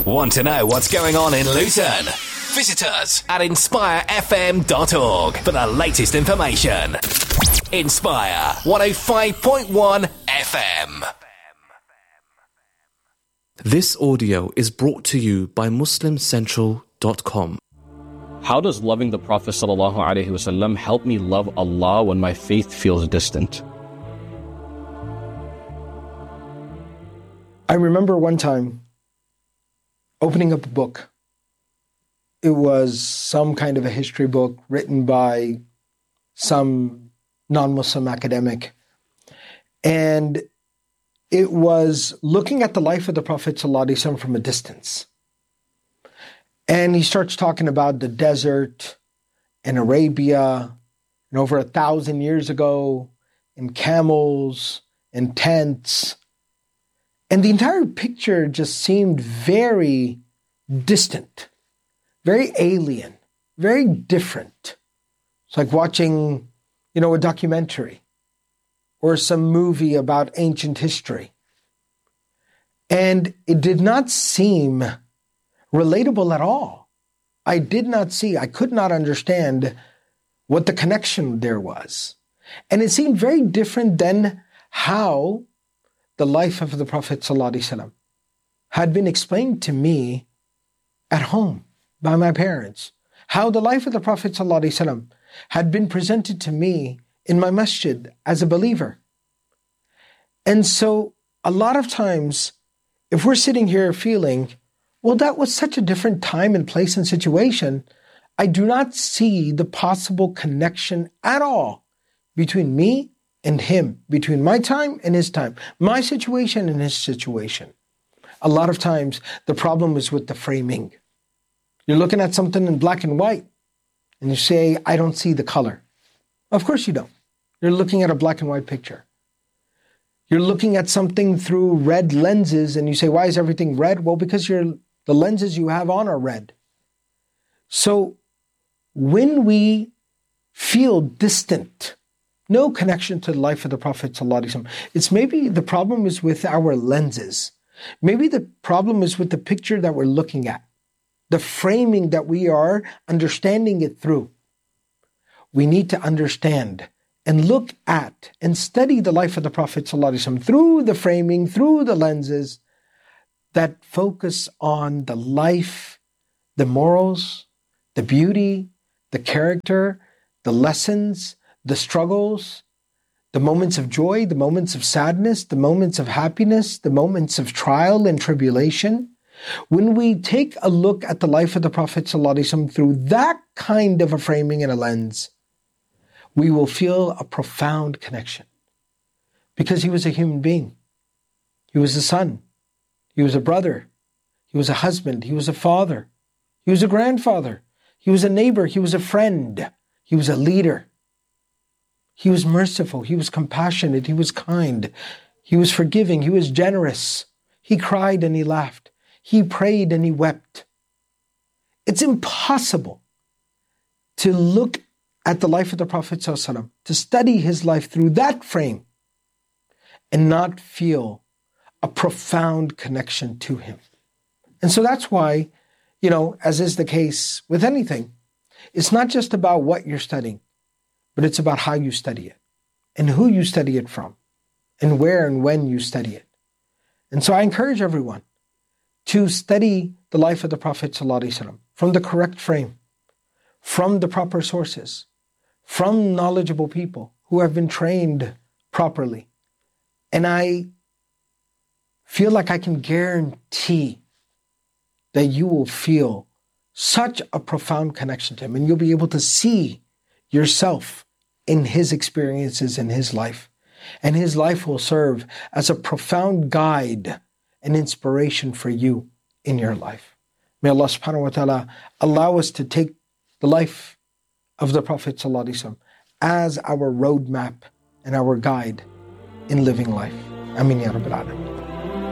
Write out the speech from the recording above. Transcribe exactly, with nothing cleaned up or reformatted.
Want to know what's going on in Luton? Visit us at inspire f m dot org for the latest information. Inspire one oh five point one F M. This audio is brought to you by muslim central dot com. How does loving the Prophet ﷺ help me love Allah when my faith feels distant? I remember one time opening up a book. It was some kind of a history book written by some non-Muslim academic. And it was looking at the life of the Prophet ﷺ from a distance. And he starts talking about the desert and Arabia, and over a thousand years ago, and camels and tents. And the entire picture just seemed very distant, very alien, very different. It's like watching, you know, a documentary or some movie about ancient history. And it did not seem relatable at all. I did not see, I could not understand what the connection there was. And it seemed very different than how the life of the Prophet ﷺ had been explained to me at home by my parents. How the life of the Prophet ﷺ had been presented to me in my masjid as a believer. And so a lot of times, if we're sitting here feeling, well, that was such a different time and place and situation, I do not see the possible connection at all between me and him, between my time and his time, my situation and his situation. A lot of times, the problem is with the framing. You're looking at something in black and white, and you say, I don't see the color. Of course you don't. You're looking at a black and white picture. You're looking at something through red lenses, and you say, why is everything red? Well, because you're, the lenses you have on are red. So when we feel distant, no connection to the life of the Prophet ﷺ, it's maybe the problem is with our lenses. Maybe the problem is with the picture that we're looking at, the framing that we are understanding it through. We need to understand and look at and study the life of the Prophet ﷺ through the framing, through the lenses that focus on the life, the morals, the beauty, the character, the lessons, the struggles, the moments of joy, the moments of sadness, the moments of happiness, the moments of trial and tribulation. When we take a look at the life of the Prophet ﷺ through that kind of a framing and a lens, we will feel a profound connection. Because he was a human being. He was a son. He was a brother. He was a husband. He was a father. He was a grandfather. He was a neighbor. He was a friend. He was a leader. He was merciful. He was compassionate. He was kind. He was forgiving. He was generous. He cried and he laughed. He prayed and he wept. It's impossible to look at the life of the Prophet ﷺ, to study his life through that frame and not feel a profound connection to him. And so that's why, you know, as is the case with anything, it's not just about what you're studying, but it's about how you study it and who you study it from and where and when you study it. And so I encourage everyone to study the life of the Prophet ﷺ from the correct frame, from the proper sources, from knowledgeable people who have been trained properly. And I feel like I can guarantee that you will feel such a profound connection to him, and you'll be able to see yourself in his experiences in his life. And his life will serve as a profound guide and inspiration for you in your life. May Allah subhanahu wa ta'ala allow us to take the life of the Prophet ﷺ as our roadmap and our guide in living life. Ameen ya Rabbil Alameen.